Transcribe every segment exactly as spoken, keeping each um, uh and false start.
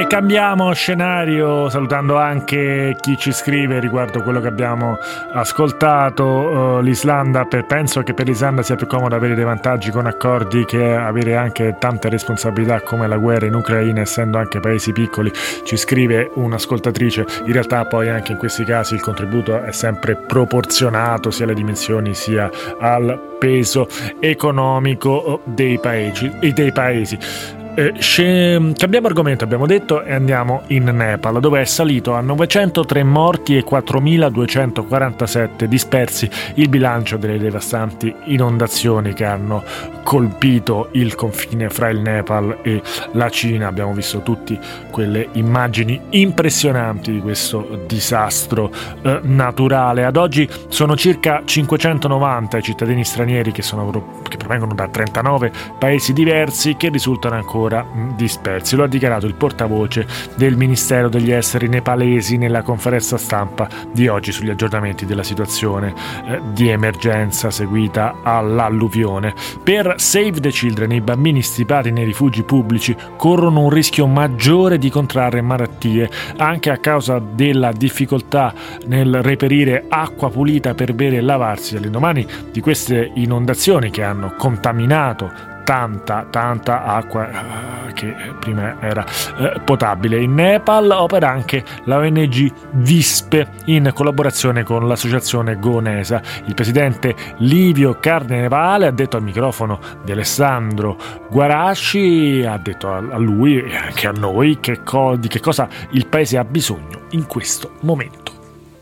cambiamo scenario salutando anche chi ci scrive riguardo quello che abbiamo ascoltato. Uh, L'Islanda, per, penso che per l'Islanda sia più comodo avere dei vantaggi con accordi che avere anche tante responsabilità come la guerra in Ucraina, essendo anche paesi piccoli, ci scrive un'ascoltatrice. In realtà poi anche in questi casi il contributo è sempre proporzionato sia alle dimensioni sia al peso economico dei paesi. Dei paesi. Eh, sce... Cambiamo argomento, abbiamo detto, e andiamo in Nepal, dove è salito a novecentotré morti e quattromiladuecentoquarantasette dispersi il bilancio delle devastanti inondazioni che hanno colpito il confine fra il Nepal e la Cina. Abbiamo visto tutte quelle immagini impressionanti di questo disastro eh, naturale. Ad oggi sono circa cinquecentonovanta i cittadini stranieri che, sono, che provengono da trentanove paesi diversi che risultano ancora dispersi. Lo ha dichiarato il portavoce del Ministero degli Esteri nepalesi nella conferenza stampa di oggi sugli aggiornamenti della situazione eh, di emergenza seguita all'alluvione. Per Save the Children, i bambini stipati nei rifugi pubblici corrono un rischio maggiore di contrarre malattie anche a causa della difficoltà nel reperire acqua pulita per bere e lavarsi all'indomani di queste inondazioni che hanno contaminato tanta tanta acqua uh, che prima era uh, potabile. In Nepal opera anche la O N G Vispe in collaborazione con l'associazione Gonesa. Il presidente Livio Carnevale ha detto al microfono di Alessandro Guarasci, ha detto a, a lui e anche a noi che co- di che cosa il paese ha bisogno in questo momento.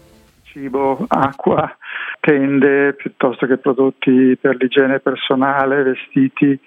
Cibo, acqua, tende piuttosto che prodotti per l'igiene personale, vestiti,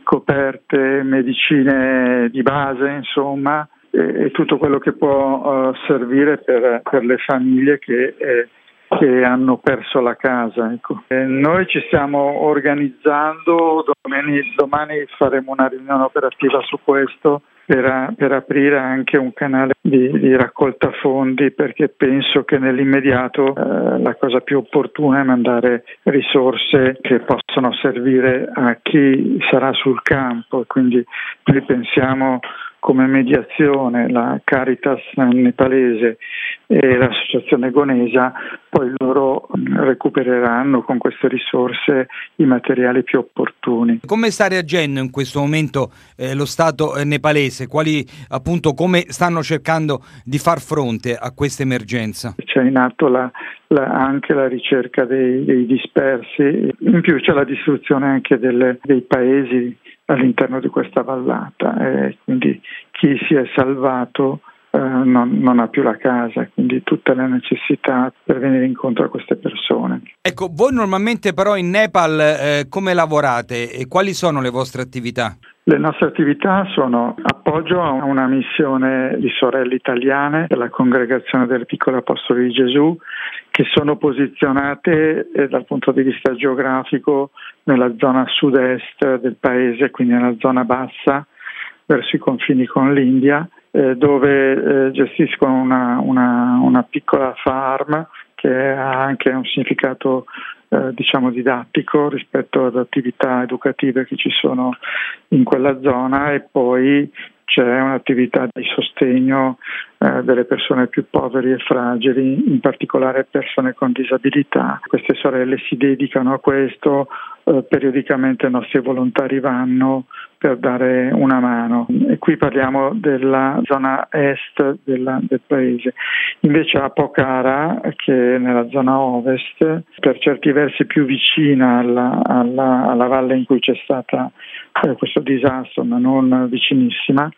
coperte, medicine di base, insomma, e, e tutto quello che può uh, servire per, per le famiglie che, eh, che hanno perso la casa. Ecco. E noi ci stiamo organizzando, domani, domani faremo una riunione operativa su questo, Per, per aprire anche un canale di, di raccolta fondi, perché penso che nell'immediato eh, la cosa più opportuna è mandare risorse che possono servire a chi sarà sul campo. Quindi noi pensiamo come mediazione la Caritas nepalese e l'associazione Gonesa, poi loro recupereranno con queste risorse i materiali più opportuni. Come sta reagendo in questo momento eh, lo Stato eh, nepalese? Quali appunto come stanno cercando di far fronte a questa emergenza? C'è in atto la, la, anche la ricerca dei, dei dispersi, in più c'è la distruzione anche delle, dei paesi all'interno di questa vallata, e quindi chi si è salvato eh, non, non ha più la casa, quindi tutte le necessità per venire incontro a queste persone. Ecco, voi normalmente però in Nepal eh, come lavorate e quali sono le vostre attività? Le nostre attività sono appoggio a una missione di sorelle italiane della Congregazione delle Piccole Apostoli di Gesù, che sono posizionate eh, dal punto di vista geografico nella zona sud-est del paese, quindi nella zona bassa, verso i confini con l'India, eh, dove eh, gestiscono una, una, una piccola farm che ha anche un significato eh, diciamo didattico rispetto ad attività educative che ci sono in quella zona, e poi c'è un'attività di sostegno eh, delle persone più povere e fragili, in particolare persone con disabilità. Queste sorelle si dedicano a questo, eh, periodicamente i nostri volontari vanno per dare una mano. E qui parliamo della zona est della, del paese. Invece a Pokhara, che è nella zona ovest, per certi versi più vicina alla, alla, alla valle in cui c'è stata eh, questo disastro, ma non vicinissima,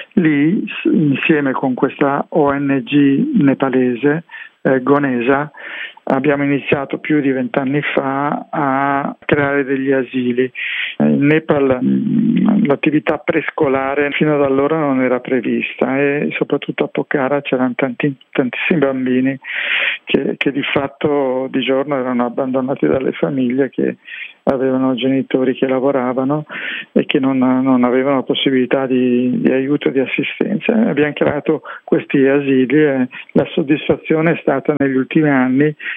lì insieme con questa O N G nepalese, eh, Gonesa, abbiamo iniziato più di vent'anni fa a creare degli asili. In Nepal mh, l'attività prescolare fino ad allora non era prevista, e soprattutto a Pokhara c'erano tanti, tantissimi bambini che, che di fatto di giorno erano abbandonati dalle famiglie, che avevano genitori che lavoravano e che non, non avevano possibilità di, di aiuto e di assistenza. Abbiamo creato questi asili e la soddisfazione è stata negli ultimi anni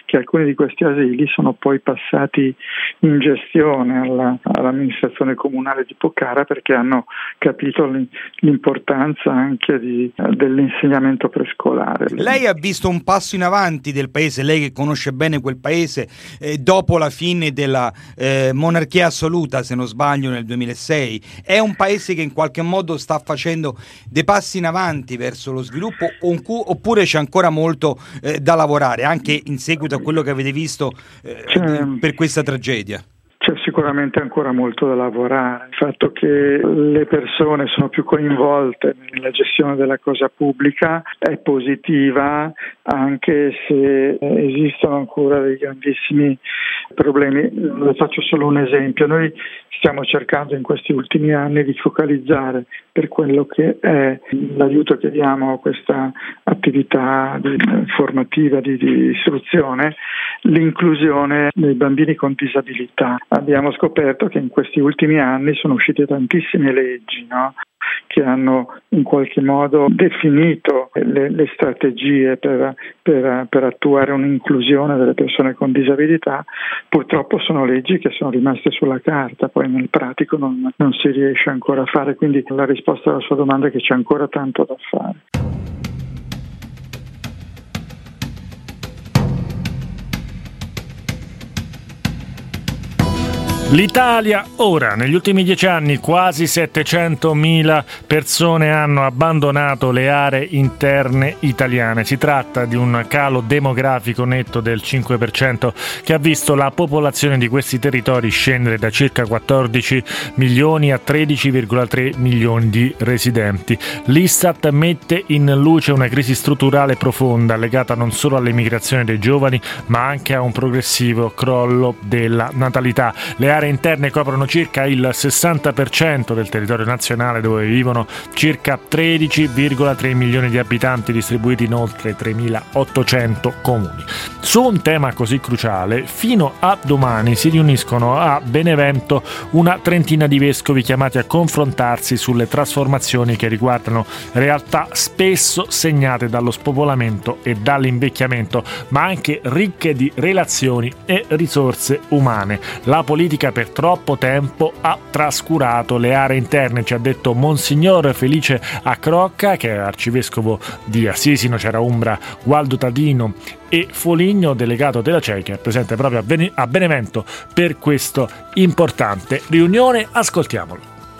che alcuni di questi asili sono poi passati in gestione alla, all'amministrazione comunale di Pokhara, perché hanno capito l'importanza anche di, dell'insegnamento prescolare. Lei ha visto un passo in avanti del paese, lei che conosce bene quel paese, eh, dopo la fine della eh, monarchia assoluta, se non sbaglio, nel duemilasei. È un paese che in qualche modo sta facendo dei passi in avanti verso lo sviluppo, oppure c'è ancora molto eh, da lavorare, anche in seguito a quello che avete visto eh, per questa tragedia? C'è sicuramente ancora molto da lavorare. Il fatto che le persone sono più coinvolte nella gestione della cosa pubblica è positiva, anche se esistono ancora dei grandissimi problemi. Le faccio solo un esempio. Noi stiamo cercando in questi ultimi anni di focalizzare, per quello che è l'aiuto che diamo a questa attività di, formativa di, di istruzione, l'inclusione dei bambini con disabilità. Abbiamo scoperto che in questi ultimi anni sono uscite tantissime leggi, no? Che hanno in qualche modo definito le, le strategie per, per, per attuare un'inclusione delle persone con disabilità. Purtroppo sono leggi che sono rimaste sulla carta, poi nel pratico non, non si riesce ancora a fare, quindi la risposta alla sua domanda è che c'è ancora tanto da fare. L'Italia ora, negli ultimi dieci anni quasi settecentomila persone hanno abbandonato le aree interne italiane. Si tratta di un calo demografico netto del cinque per cento che ha visto la popolazione di questi territori scendere da circa quattordici milioni a tredici virgola tre milioni di residenti. L'Istat mette in luce una crisi strutturale profonda legata non solo all'emigrazione dei giovani ma anche a un progressivo crollo della natalità. Le aree interne coprono circa il sessanta per cento del territorio nazionale, dove vivono circa tredici virgola tre milioni di abitanti distribuiti in oltre tremilaottocento comuni. Su un tema così cruciale, fino a domani si riuniscono a Benevento una trentina di vescovi chiamati a confrontarsi sulle trasformazioni che riguardano realtà spesso segnate dallo spopolamento e dall'invecchiamento, ma anche ricche di relazioni e risorse umane. La politica per troppo tempo ha trascurato le aree interne, ci ha detto Monsignor Felice Accrocca, che è arcivescovo di Assisi, Nocera Umbra, Gualdo Tadino e Foligno, delegato della C E I, che è presente proprio a, Bene- a Benevento per questa importante riunione. Ascoltiamolo.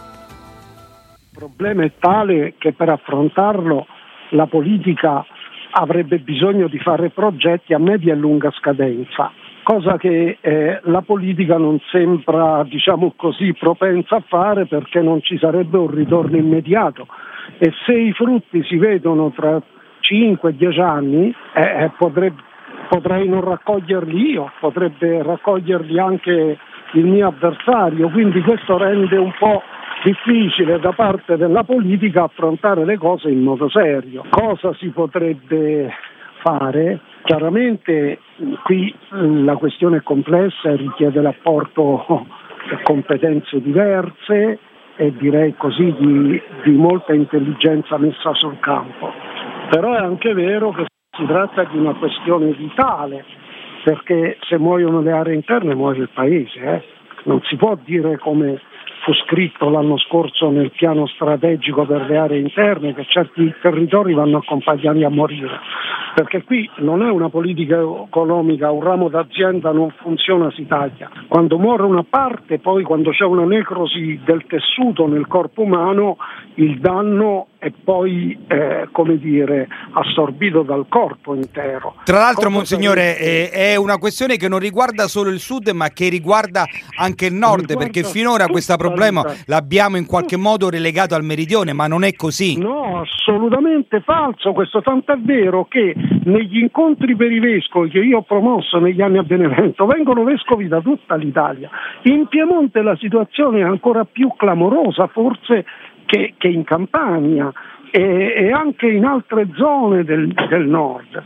Il problema è tale che per affrontarlo la politica avrebbe bisogno di fare progetti a media e lunga scadenza, cosa che eh, la politica non sembra, diciamo così, propensa a fare, perché non ci sarebbe un ritorno immediato, e se i frutti si vedono tra cinque dieci anni eh, potrei, potrei non raccoglierli io, potrebbe raccoglierli anche il mio avversario, quindi questo rende un po' difficile da parte della politica affrontare le cose in modo serio. Cosa si potrebbe fare? Chiaramente qui la questione è complessa e richiede l'apporto di competenze diverse e direi così di, di molta intelligenza messa sul campo, però è anche vero che si tratta di una questione vitale, perché se muoiono le aree interne muore il paese, eh? Non si può dire, come fu scritto l'anno scorso nel piano strategico per le aree interne, che certi territori vanno accompagnati a morire, perché qui non è una politica economica, un ramo d'azienda non funziona, si taglia. Quando muore una parte, poi quando c'è una necrosi del tessuto nel corpo umano, il danno è poi, eh, come dire, assorbito dal corpo intero. Tra l'altro, Monsignore, è, è una questione che non riguarda solo il sud, ma che riguarda anche il nord, perché finora questo problema l'abbiamo in qualche modo relegato al meridione, ma non è così. No, assolutamente falso questo, tant'è vero che negli incontri per i vescovi che io ho promosso negli anni a Benevento vengono vescovi da tutta l'Italia. In Piemonte la situazione è ancora più clamorosa forse che, che in Campania e, e anche in altre zone del, del nord.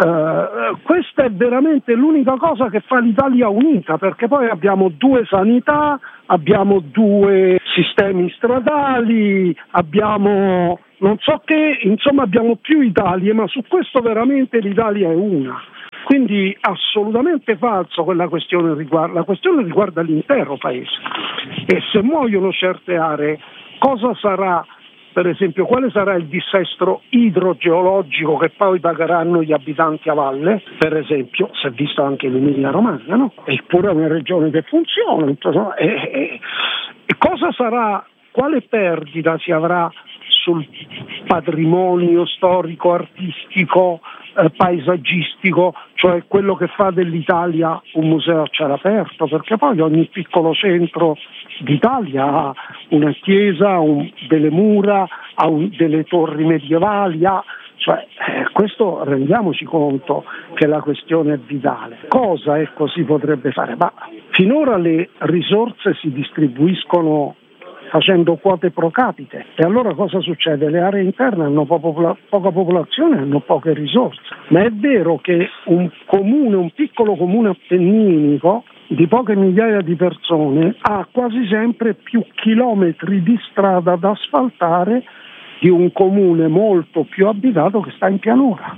Uh, questa è veramente l'unica cosa che fa l'Italia unita, perché poi abbiamo due sanità, abbiamo due sistemi stradali, abbiamo non so che, insomma abbiamo più Italie, ma su questo veramente l'Italia è una. Quindi assolutamente falso quella questione riguarda, la questione riguarda l'intero paese, e se muoiono certe aree cosa sarà, per esempio quale sarà il dissesto idrogeologico che poi pagheranno gli abitanti a valle, per esempio, si è visto anche in Emilia Romagna, no? Eppure è una regione che funziona, insomma, e, e, e cosa sarà, quale perdita si avrà sul patrimonio storico, artistico, eh, paesaggistico, cioè quello che fa dell'Italia un museo a cielo aperto, perché poi ogni piccolo centro d'Italia ha una chiesa, un, delle mura, ha un, delle torri medievali, ha, cioè, eh, questo rendiamoci conto che la questione è vitale. Cosa ecco si potrebbe fare? Ma finora le risorse si distribuiscono facendo quote pro capite, e allora cosa succede? Le aree interne hanno poca, poca popolazione, hanno poche risorse, ma è vero che un comune, un piccolo comune appenninico di poche migliaia di persone ha quasi sempre più chilometri di strada da asfaltare di un comune molto più abitato che sta in pianura.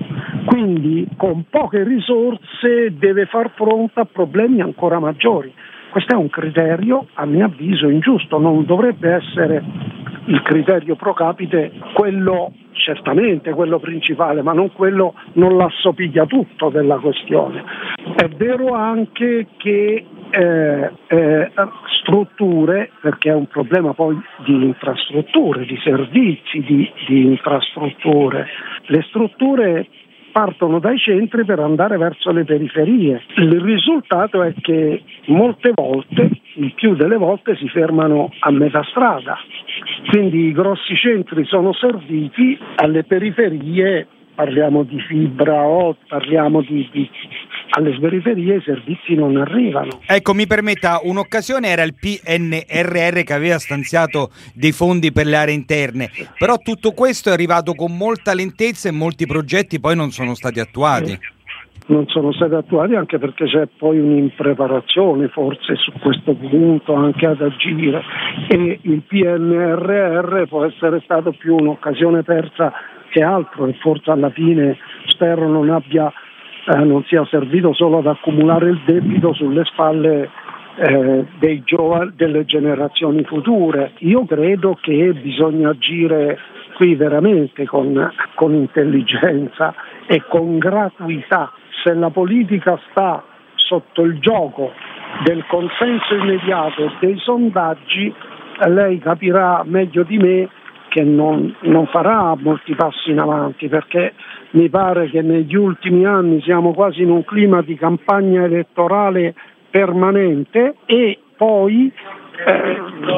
Quindi con poche risorse deve far fronte a problemi ancora maggiori. Questo è un criterio, a mio avviso, ingiusto, non dovrebbe essere il criterio pro capite quello, certamente quello principale, ma non quello, non l'assopiglia tutto della questione. È vero anche che eh, eh, strutture, perché è un problema poi di infrastrutture, di servizi, di, di infrastrutture, le strutture partono dai centri per andare verso le periferie. Il risultato è che molte volte, il più delle volte, si fermano a metà strada. Quindi i grossi centri sono serviti, alle periferie, parliamo di fibra o parliamo di, di alle periferie i servizi non arrivano. Ecco, mi permetta, un'occasione era il P N R R che aveva stanziato dei fondi per le aree interne, però tutto questo è arrivato con molta lentezza e molti progetti poi non sono stati attuati. Non sono stati attuati anche perché c'è poi un'impreparazione forse su questo punto anche ad agire, e il P N R R può essere stato più un'occasione persa che altro, e forse alla fine spero non abbia Eh, non sia servito solo ad accumulare il debito sulle spalle eh, dei giovani, delle generazioni future. Io credo che bisogna agire qui veramente con, con intelligenza e con gratuità. Se la politica sta sotto il gioco del consenso immediato e dei sondaggi, lei capirà meglio di me che non, non farà molti passi in avanti, perché mi pare che negli ultimi anni siamo quasi in un clima di campagna elettorale permanente, e poi eh,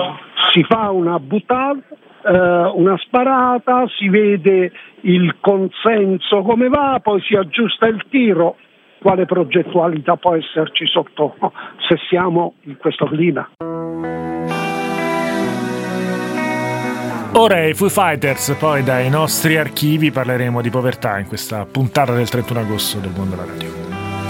si fa una buttata, eh, una sparata, si vede il consenso come va, poi si aggiusta il tiro. Quale progettualità può esserci sotto se siamo in questo clima? Ora i Foo Fighters, poi dai nostri archivi parleremo di povertà in questa puntata del trentuno agosto del Mondo alla Radio.